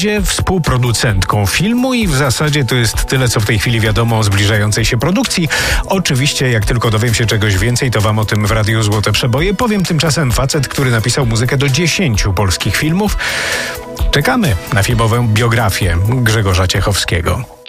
współproducentką filmu i w zasadzie to jest tyle, co w tej chwili wiadomo o zbliżającej się produkcji. Oczywiście, jak tylko dowiem się czegoś więcej, to wam o tym w Radiu Złote Przeboje powiem. Tymczasem facet, który napisał muzykę do 10 polskich filmów. Czekamy na filmową biografię Grzegorza Ciechowskiego.